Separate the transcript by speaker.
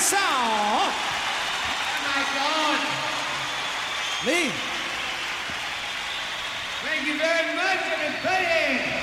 Speaker 1: song.
Speaker 2: Oh my God.
Speaker 1: Lee.
Speaker 2: Thank you very much, everybody.